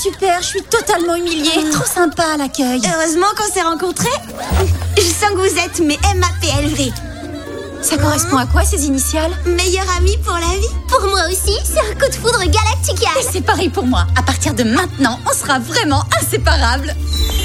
super, je suis totalement humiliée. Trop sympa l'accueil. Heureusement qu'on s'est rencontrés. Je sens que vous êtes mes MAPLV. Ça correspond à quoi ces initiales? Meilleur ami pour la vie. Pour moi aussi, c'est un coup de foudre galactical. Et c'est pareil pour moi. À partir de maintenant, on sera vraiment inséparables.